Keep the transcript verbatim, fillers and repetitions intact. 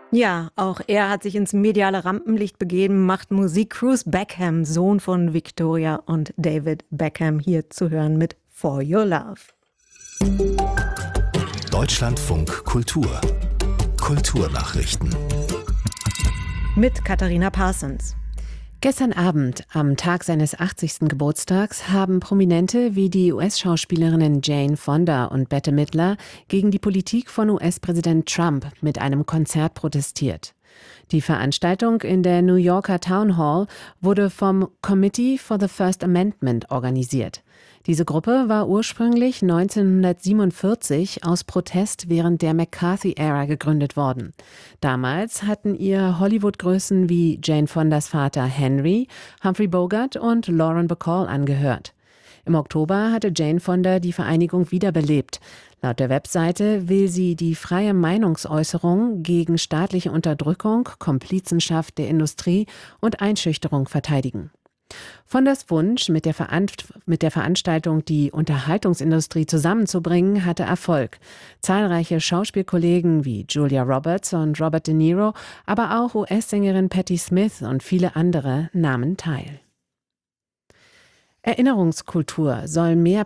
Ja, auch er hat sich ins mediale Rampenlicht begeben, macht Musik. Cruz Beckham, Sohn von Victoria und David Beckham, hier zu hören mit For Your Love. Deutschlandfunk Kultur. Kulturnachrichten. Mit Katharina Parsons. Gestern Abend, am Tag seines achtzigsten Geburtstags, haben Prominente wie die U S-Schauspielerinnen Jane Fonda und Bette Midler gegen die Politik von U S-Präsident Trump mit einem Konzert protestiert. Die Veranstaltung in der New Yorker Town Hall wurde vom Committee for the First Amendment organisiert. Diese Gruppe war ursprünglich neunzehnhundertsiebenundvierzig aus Protest während der McCarthy-Ära gegründet worden. Damals hatten ihr Hollywood-Größen wie Jane Fondas Vater Henry, Humphrey Bogart und Lauren Bacall angehört. Im Oktober hatte Jane Fonda die Vereinigung wiederbelebt. Laut der Webseite will sie die freie Meinungsäußerung gegen staatliche Unterdrückung, Komplizenschaft der Industrie und Einschüchterung verteidigen. Fondas Wunsch, mit der, Veranst- mit der Veranstaltung die Unterhaltungsindustrie zusammenzubringen, hatte Erfolg. Zahlreiche Schauspielkollegen wie Julia Roberts und Robert De Niro, aber auch U S-Sängerin Patti Smith und viele andere nahmen teil. Erinnerungskultur soll mehr